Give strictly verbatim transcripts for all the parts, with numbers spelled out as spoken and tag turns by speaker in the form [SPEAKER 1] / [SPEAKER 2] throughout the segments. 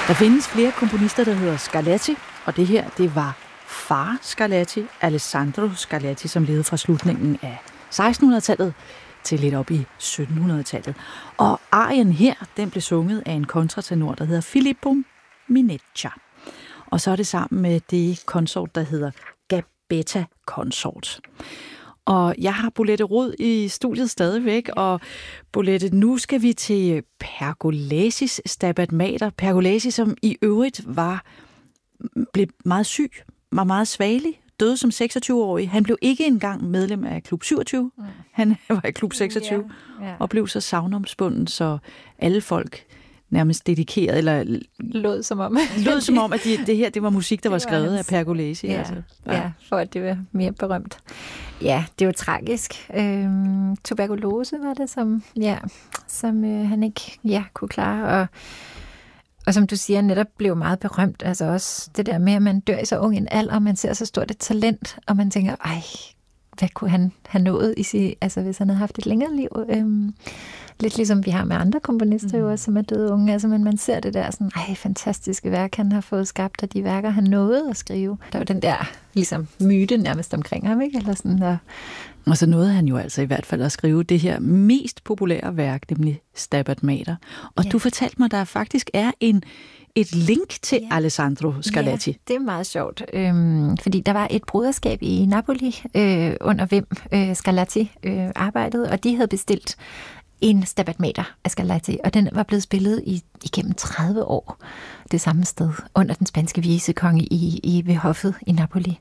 [SPEAKER 1] Der findes flere komponister, der hedder Scarlatti, og det her, det var far Scarlatti, Alessandro Scarlatti, som levede fra slutningen af sekstenhundredetallet til lidt op i syttenhundredetallet. Og arien her, den blev sunget af en kontratenor, der hedder Filippo Mineccia. Og så er det sammen med det konsort, der hedder Gabetta Consort. Og jeg har Bolette Rod i studiet stadigvæk, og Bolette, nu skal vi til Pergolesis Stabat Mater. Pergolesi, som i øvrigt var, blev meget syg, var meget svagelig, døde som seksogtyve-årig. Han blev ikke engang medlem af klub syvogtyve. Mm. Han var i klub seksogtyve, yeah, yeah. og blev så savnomspunden, så alle folk nærmest dedikeret, eller
[SPEAKER 2] lød som om,
[SPEAKER 1] lød som om at de, det her det var musik, der var, var skrevet hans... af Pergolesi.
[SPEAKER 2] Ja,
[SPEAKER 1] altså.
[SPEAKER 2] ja. ja, for at det var mere berømt. Ja, det var tragisk. Øhm, tuberkulose var det, som, ja, som øh, han ikke ja, kunne klare, og Og som du siger, netop blev meget berømt. Altså også det der med, at man dør i så ung en alder, og man ser så stort et talent, og man tænker, ej, hvad kunne han have nået, i sig, altså hvis han havde haft et længere liv? Øhm, lidt ligesom vi har med andre komponister, mm. jo, som er døde unge. Altså, men man ser det der sådan, ej, fantastiske værk, han har fået skabt, og de værker, han nåede at skrive. Der var den der ligesom myte nærmest omkring ham, ikke? Eller sådan der.
[SPEAKER 1] Og så nåede han jo altså i hvert fald at skrive det her mest populære værk, nemlig Stabat Mater. Og ja. Du fortalte mig, at der faktisk er en, et link til ja. Alessandro Scarlatti.
[SPEAKER 2] Ja, det er meget sjovt, øhm, fordi der var et broderskab i Napoli, øh, under hvem øh, Scarlatti øh, arbejdede, og de havde bestilt en Stabat Mater af Scarlatti, og den var blevet spillet i, igennem tredive år det samme sted, under den spanske vicekonge i, i ved hoffet i Napoli.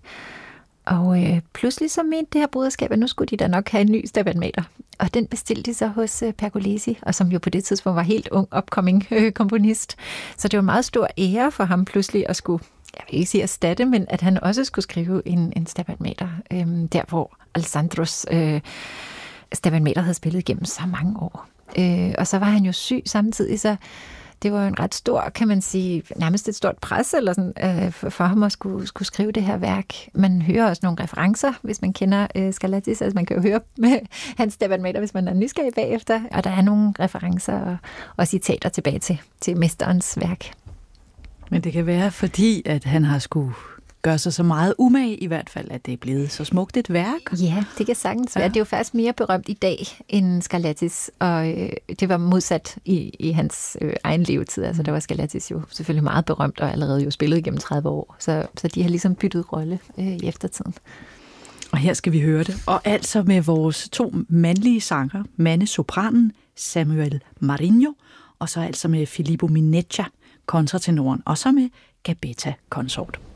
[SPEAKER 2] Og øh, pludselig så mente det her broderskab, at nu skulle de da nok have en ny Stabat Mater. Og den bestilte de så hos øh, Pergolesi, og som jo på det tidspunkt var helt ung, upcoming øh, komponist. Så det var en meget stor ære for ham pludselig at skulle, jeg vil ikke sige erstatte, men at han også skulle skrive en, en Stabat Mater, øh, der hvor Alessandros øh, Stabat Mater havde spillet gennem så mange år. Øh, og så var han jo syg samtidig, så det var jo en ret stor, kan man sige, nærmest et stort pres eller sådan, øh, for, for ham at skulle, skulle skrive det her værk. Man hører også nogle referencer, hvis man kender øh, Scarlatti, altså man kan jo høre med hans Stabat Mater, hvis man er nysgerrig bagefter, og der er nogle referencer og, og citater tilbage til, til mesterens værk.
[SPEAKER 1] Men det kan være, fordi at han har skulle gøre sig så meget umage i hvert fald, at det er blevet så smukt et værk.
[SPEAKER 2] Ja, det kan sagtens være. Ja. Det er jo faktisk mere berømt i dag end Scarlattis, og øh, det var modsat i, i hans øh, egen levetid. Altså der var Scarlattis jo selvfølgelig meget berømt, og allerede jo spillet igennem tredive år, så, så de har ligesom byttet rolle øh, i eftertiden.
[SPEAKER 1] Og her skal vi høre det, og altså med vores to mandlige sanger, mandesopranen Samuel Marinho, og så altså med Filippo Mineccia, kontratenoren, og så med Gabetta Consort.